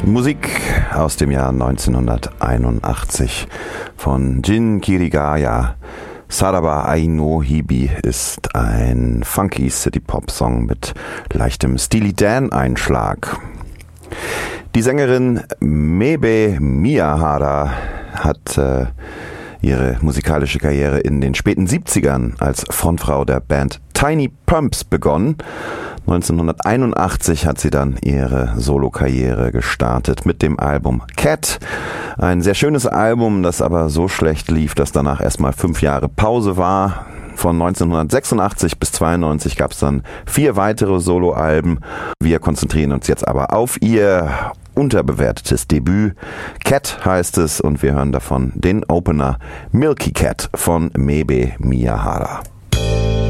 Musik aus dem Jahr 1981 von Jin Kirigaya. Saraba Ai no Hibi ist ein funky City-Pop-Song mit leichtem Steely Dan-Einschlag. Die Sängerin Mebe Miyahara hat ihre musikalische Karriere in den späten 70ern als Frontfrau der Band Tiny Pumps begonnen. 1981 hat sie dann ihre Solokarriere gestartet mit dem Album Cat. Ein sehr schönes Album, das aber so schlecht lief, dass danach erstmal 5 Jahre Pause war. Von 1986 bis 92 gab es dann 4 weitere Soloalben. Wir konzentrieren uns jetzt aber auf ihr unterbewertetes Debüt. Cat heißt es und wir hören davon den Opener Milky Cat von Mebe Miyahara.